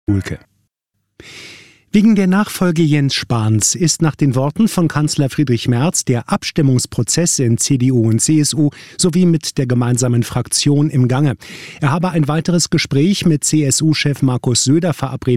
Ulke. Wegen der Nachfolge Jens Spahns ist nach den Worten von Kanzler Friedrich Merz der Abstimmungsprozess in CDU und CSU sowie mit der gemeinsamen Fraktion im Gange. Er habe ein weiteres Gespräch mit CSU-Chef Markus Söder verabredet.